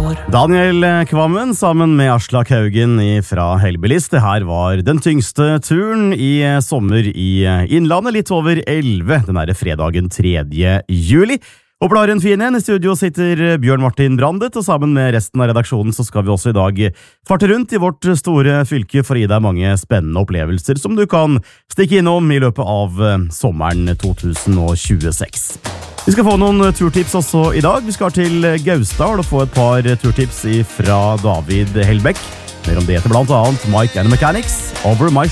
år. Daniel Kvammen sammen med Aslak Haugen fra Hellbillies. Det her var den tyngste turen i sommer i Innlandet, litt over 11, den her fredagen 3. juli. Håper du har en fin en. I studio sitter Bjørn Martin Brandet, og sammen med resten av redaksjonen så skal vi også i dag farte rundt i vårt store fylke for å gi deg mange spennende opplevelser som du kan stikke innom i løpet av sommeren 2026. Vi skal få noen turtips også i dag. Vi skal til Gausdal og få et par turtips fra David Hellbekk. Mer om det etter blant annet Mike and the Mechanics, Over My